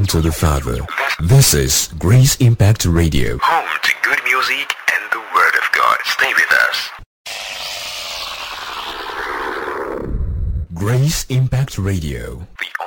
to the Father. This is Grace Impact Radio. Home to good music and the Word of God. Stay with us. Grace Impact Radio. The